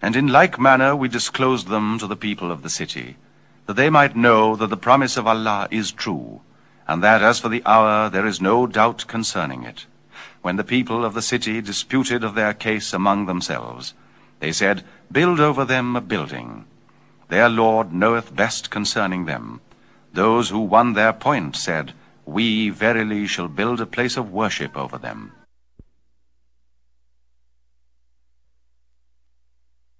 And in like manner we disclosed them to the people of the city, that they might know that the promise of Allah is true, and that as for the hour there is no doubt concerning it. When the people of the city disputed of their case among themselves, they said, Build over them a building. Their Lord knoweth best concerning them. Those who won their point said, We verily shall build a place of worship over them.